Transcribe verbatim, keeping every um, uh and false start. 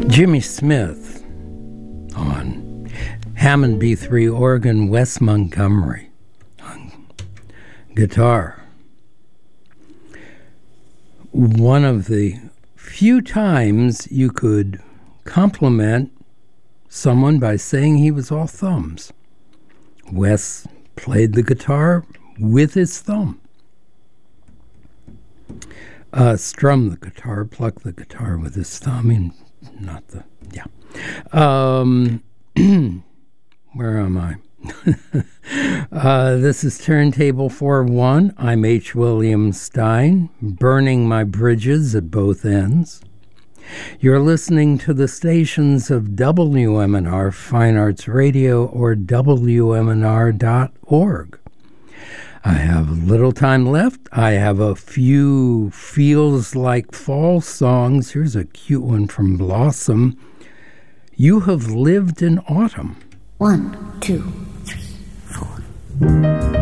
Jimmy Smith on Hammond B three organ, Wes Montgomery on guitar. One of the few times you could compliment someone by saying he was all thumbs. Wes played the guitar with his thumb. Uh, strum the guitar, pluck the guitar with his thumb, and not the, yeah. Um, where am I? uh, this is Turntable four one. I'm H. William Stein, burning my bridges at both ends. You're listening to the stations of W M N R Fine Arts Radio or W M N R dot org. I have little time left. I have a few Feels Like Fall songs. Here's a cute one from Blossom. You Have Lived in Autumn. One, two, three, four.